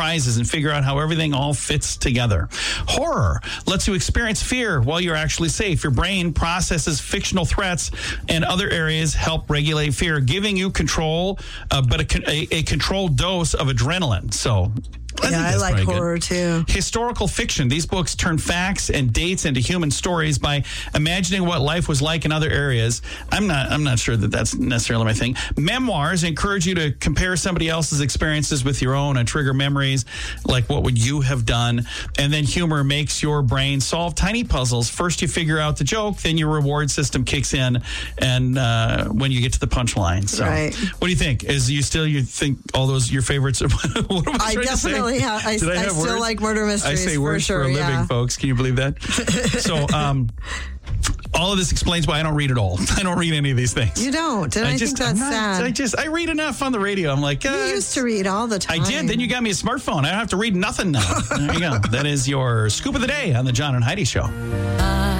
surprises and figure out how everything all fits together. Horror lets you experience fear while you're actually safe. Your brain processes fictional threats, and other areas help regulate fear, giving you control, but a controlled dose of adrenaline. So I like horror too. Historical fiction. These books turn facts and dates into human stories by imagining what life was like in other areas. I'm not sure that that's necessarily my thing. Memoirs encourage you to compare somebody else's experiences with your own and trigger memories, like what would you have done. And then humor makes your brain solve tiny puzzles. First you figure out the joke, then your reward system kicks in, and when you get to the punchline. So, right. What do you think? You think all those your favorites? What am I trying to say? I still like murder mysteries. I say words for a living, folks. Can you believe that? So, all of this explains why I don't read at all. I don't read any of these things. You don't? And I think that's sad. I read enough on the radio. I'm like, you used to read all the time. I did. Then you got me a smartphone. I don't have to read nothing now. There you go. That is your scoop of the day on the John and Heidi Show.